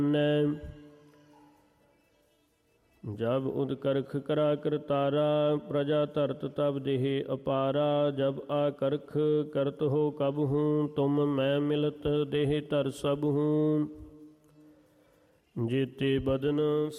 जब उदकर्ख करा करतारा प्रजा धरत तब देह अपारा। जब आकर्ख करत हो कब हूँ तुम मैं मिलत देह धर सब हूँ। जेते बदन